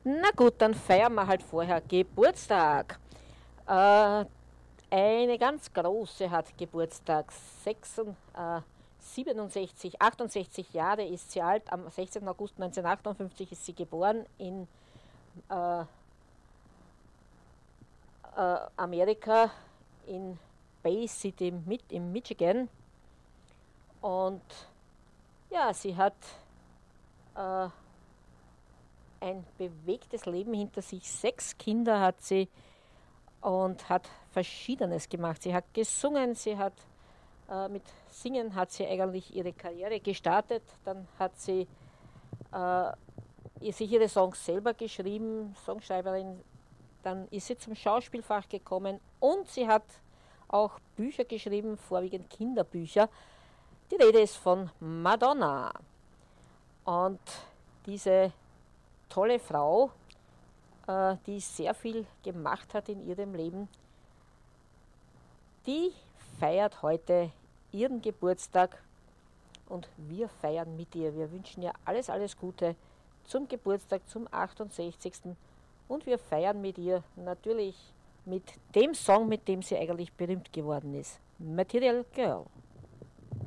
Na gut, dann feiern wir halt vorher Geburtstag. Äh, eine ganz große hat Geburtstag. 68 Jahre ist sie alt. Am 16. August 1958 ist sie geboren in äh, Amerika, in Bay City im Michigan. Und ja, sie hat äh, ein bewegtes Leben hinter sich. 6 Kinder hat sie und hat Verschiedenes gemacht. Sie hat gesungen, mit Singen hat sie eigentlich ihre Karriere gestartet. Dann hat sie sich ihre Songs selber geschrieben, Songschreiberin. Dann ist sie zum Schauspielfach gekommen und sie hat auch Bücher geschrieben, vorwiegend Kinderbücher. Die Rede ist von Madonna. Und diese tolle Frau, die sehr viel gemacht hat in ihrem Leben, die feiert heute ihren Geburtstag und wir feiern mit ihr. Wir wünschen ihr alles, alles Gute zum Geburtstag, zum 68. Und wir feiern mit ihr natürlich mit dem Song, mit dem sie eigentlich berühmt geworden ist. Material Girl.